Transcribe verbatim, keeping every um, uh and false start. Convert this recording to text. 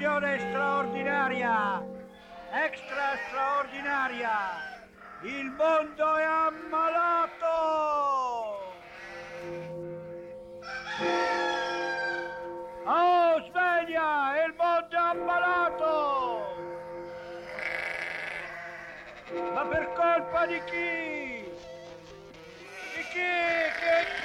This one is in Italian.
Informazione straordinaria! Extra straordinaria! Il mondo è ammalato! Oh, sveglia! Il mondo è ammalato! Ma per colpa di chi? Di chi? Che